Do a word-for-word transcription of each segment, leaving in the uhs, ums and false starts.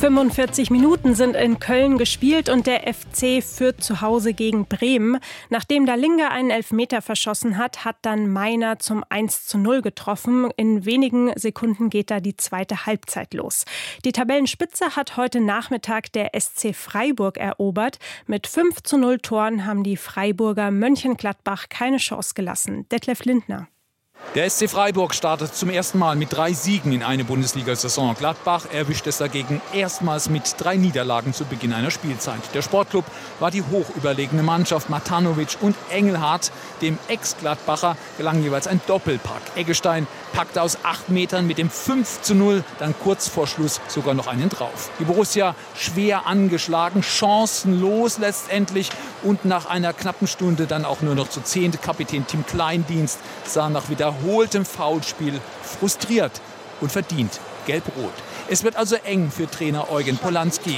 fünfundvierzig Minuten sind in Köln gespielt und der F C führt zu Hause gegen Bremen. Nachdem Dalinga einen Elfmeter verschossen hat, hat dann Meiner zum eins zu null getroffen. In wenigen Sekunden geht da die zweite Halbzeit los. Die Tabellenspitze hat heute Nachmittag der S C Freiburg erobert. Mit fünf zu null Toren haben die Freiburger Mönchengladbach keine Chance gelassen. Detlef Lindner. Der S C Freiburg startet zum ersten Mal mit drei Siegen in eine Bundesliga-Saison. Gladbach erwischt es dagegen erstmals mit drei Niederlagen zu Beginn einer Spielzeit. Der Sportclub war die hochüberlegene Mannschaft. Matanovic und Engelhardt, dem Ex-Gladbacher, gelang jeweils ein Doppelpack. Eggestein packte aus acht Metern mit dem fünf zu null dann kurz vor Schluss sogar noch einen drauf. Die Borussia schwer angeschlagen, chancenlos letztendlich und nach einer knappen Stunde dann auch nur noch zu zehnt. Kapitän Tim Kleindienst sah nach wiederholtem Foulspiel frustriert und verdient gelb-rot. Es wird also eng für Trainer Eugen Polanski.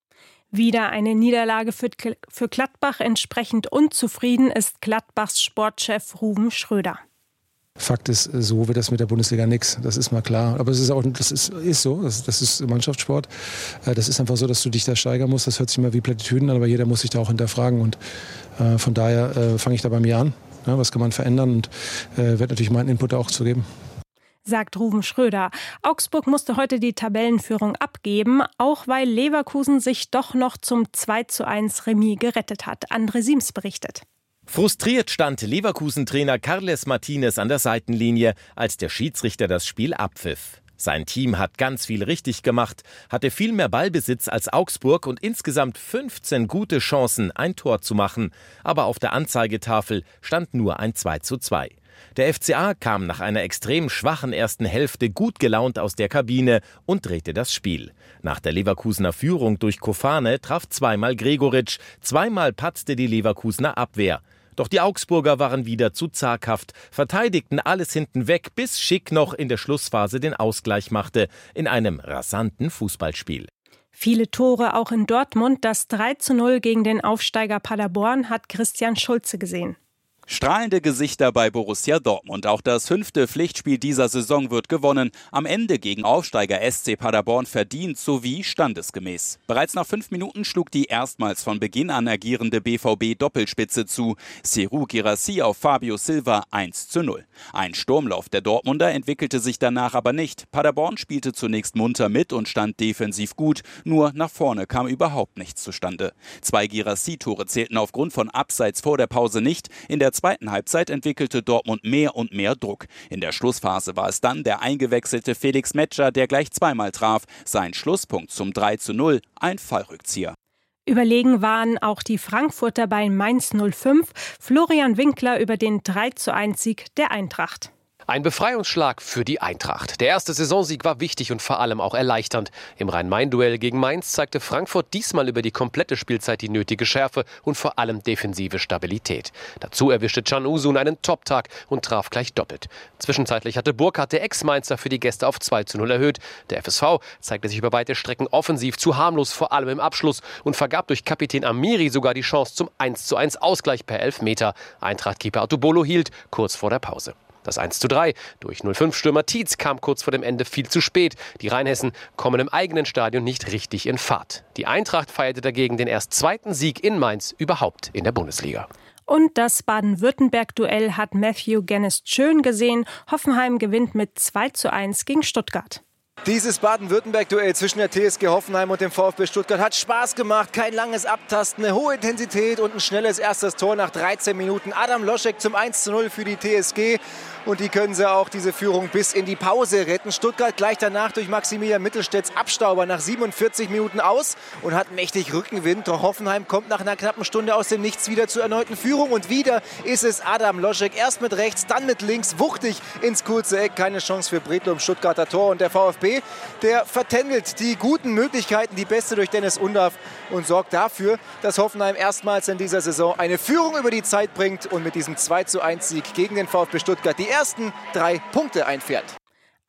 Wieder eine Niederlage für, für Gladbach. Entsprechend unzufrieden ist Gladbachs Sportchef Ruven Schröder. Fakt ist, so wird das mit der Bundesliga nichts. Das ist mal klar. Aber es ist auch, das ist, ist so. Das, das ist Mannschaftssport. Das ist einfach so, dass du dich da steigern musst. Das hört sich immer wie Plattitüden an, aber jeder muss sich da auch hinterfragen. Und äh, von daher äh, fange ich da bei mir an. Ja, was kann man verändern? Und äh, werde natürlich meinen Input auch zu geben. Sagt Ruven Schröder. Augsburg musste heute die Tabellenführung abgeben, auch weil Leverkusen sich doch noch zum zwei zu eins Remis gerettet hat. André Siems berichtet. Frustriert stand Leverkusen-Trainer Carles Martinez an der Seitenlinie, als der Schiedsrichter das Spiel abpfiff. Sein Team hat ganz viel richtig gemacht, hatte viel mehr Ballbesitz als Augsburg und insgesamt fünfzehn gute Chancen, ein Tor zu machen. Aber auf der Anzeigetafel stand nur ein zwei zu zwei. Der F C A kam nach einer extrem schwachen ersten Hälfte gut gelaunt aus der Kabine und drehte das Spiel. Nach der Leverkusener Führung durch Kofane traf zweimal Gregoritsch, zweimal patzte die Leverkusener Abwehr. Doch die Augsburger waren wieder zu zaghaft, verteidigten alles hinten weg, bis Schick noch in der Schlussphase den Ausgleich machte, in einem rasanten Fußballspiel. Viele Tore auch in Dortmund. Das drei zu null gegen den Aufsteiger Paderborn hat Christian Schulze gesehen. Strahlende Gesichter bei Borussia Dortmund. Auch das fünfte Pflichtspiel dieser Saison wird gewonnen. Am Ende gegen Aufsteiger S C Paderborn verdient sowie standesgemäß. Bereits nach fünf Minuten schlug die erstmals von Beginn an agierende B V B-Doppelspitze zu. Serhou Guirassy auf Fabio Silva eins zu null. Ein Sturmlauf der Dortmunder entwickelte sich danach aber nicht. Paderborn spielte zunächst munter mit und stand defensiv gut. Nur nach vorne kam überhaupt nichts zustande. Zwei Guirassy-Tore zählten aufgrund von Abseits vor der Pause nicht. In der zweiten Halbzeit entwickelte Dortmund mehr und mehr Druck. In der Schlussphase war es dann der eingewechselte Felix Metscher, der gleich zweimal traf. Sein Schlusspunkt zum drei zu null, ein Fallrückzieher. Überlegen waren auch die Frankfurter bei Mainz null fünf. Florian Winkler über den drei zu eins Sieg der Eintracht. Ein Befreiungsschlag für die Eintracht. Der erste Saisonsieg war wichtig und vor allem auch erleichternd. Im Rhein-Main-Duell gegen Mainz zeigte Frankfurt diesmal über die komplette Spielzeit die nötige Schärfe und vor allem defensive Stabilität. Dazu erwischte Can Uzun einen Top-Tag und traf gleich doppelt. Zwischenzeitlich hatte Burkhardt, der Ex-Mainzer, für die Gäste auf zwei zu null erhöht. Der F S V zeigte sich über weite Strecken offensiv zu harmlos, vor allem im Abschluss, und vergab durch Kapitän Amiri sogar die Chance zum eins zu eins Ausgleich per Elfmeter. Eintracht-Keeper Artubolo hielt kurz vor der Pause. Das eins zu drei durch null fünf Stürmer Tietz kam kurz vor dem Ende viel zu spät. Die Rheinhessen kommen im eigenen Stadion nicht richtig in Fahrt. Die Eintracht feierte dagegen den erst zweiten Sieg in Mainz überhaupt in der Bundesliga. Und das Baden-Württemberg-Duell hat Matthew Genest schön gesehen. Hoffenheim gewinnt mit zwei zu eins gegen Stuttgart. Dieses Baden-Württemberg-Duell zwischen der T S G Hoffenheim und dem VfB Stuttgart hat Spaß gemacht. Kein langes Abtasten, eine hohe Intensität und ein schnelles erstes Tor nach dreizehn Minuten. Adam Loschek zum eins zu null für die T S G. Und die können sie auch diese Führung bis in die Pause retten. Stuttgart gleich danach durch Maximilian Mittelstädts Abstauber nach siebenundvierzig Minuten aus und hat mächtig Rückenwind. Doch Hoffenheim kommt nach einer knappen Stunde aus dem Nichts wieder zur erneuten Führung. Und wieder ist es Adam Loschek. Erst mit rechts, dann mit links, wuchtig ins kurze Eck. Keine Chance für Bredlo im Stuttgarter Tor. Und der VfB, der vertändelt die guten Möglichkeiten, die beste durch Dennis Undaff, und sorgt dafür, dass Hoffenheim erstmals in dieser Saison eine Führung über die Zeit bringt und mit diesem zwei zu eins Sieg gegen den VfB Stuttgart die ersten drei Punkte einfährt.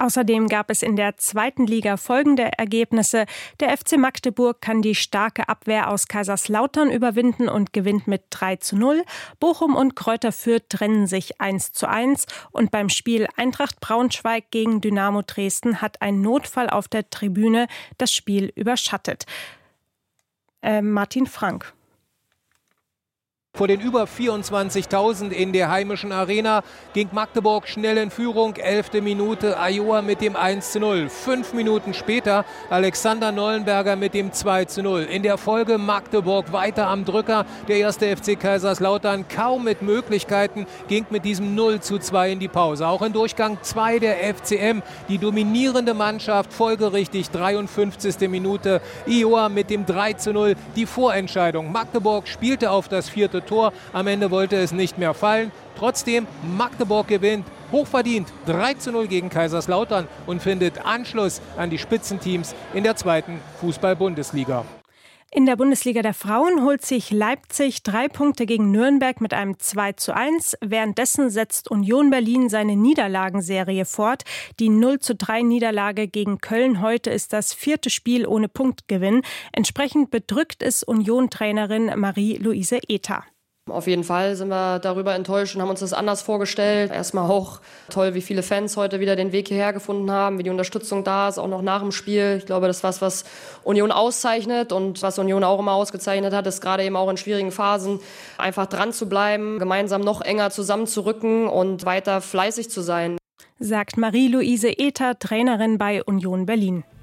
Außerdem gab es in der zweiten Liga folgende Ergebnisse. Der F C Magdeburg kann die starke Abwehr aus Kaiserslautern überwinden und gewinnt mit drei zu null. Bochum und Kräuter Fürth trennen sich eins zu eins. Und beim Spiel Eintracht Braunschweig gegen Dynamo Dresden hat ein Notfall auf der Tribüne das Spiel überschattet. Äh, Martin Frank. Vor den über vierundzwanzigtausend in der heimischen Arena ging Magdeburg schnell in Führung. Elfte Minute, Ayoa mit dem eins zu null. Fünf Minuten später Alexander Nollenberger mit dem zwei zu null. In der Folge Magdeburg weiter am Drücker. Der erste F C Kaiserslautern kaum mit Möglichkeiten, ging mit diesem null zu zwei in die Pause. Auch in Durchgang zwei der F C M, die dominierende Mannschaft, folgerichtig dreiundfünfzigste Minute. Ayoa mit dem drei zu null, die Vorentscheidung. Magdeburg spielte auf das vierte Tor. Am Ende wollte es nicht mehr fallen. Trotzdem, Magdeburg gewinnt hochverdient drei zu null gegen Kaiserslautern und findet Anschluss an die Spitzenteams in der zweiten Fußball-Bundesliga. In der Bundesliga der Frauen holt sich Leipzig drei Punkte gegen Nürnberg mit einem zwei zu eins. Währenddessen setzt Union Berlin seine Niederlagenserie fort. Die null zu drei Niederlage gegen Köln heute ist das vierte Spiel ohne Punktgewinn. Entsprechend bedrückt ist Union-Trainerin Marie-Louise Ether. Auf jeden Fall sind wir darüber enttäuscht und haben uns das anders vorgestellt. Erstmal auch toll, wie viele Fans heute wieder den Weg hierher gefunden haben, wie die Unterstützung da ist, auch noch nach dem Spiel. Ich glaube, das ist was, was Union auszeichnet und was Union auch immer ausgezeichnet hat, ist gerade eben auch in schwierigen Phasen einfach dran zu bleiben, gemeinsam noch enger zusammenzurücken und weiter fleißig zu sein. Sagt Marie-Louise Ether, Trainerin bei Union Berlin.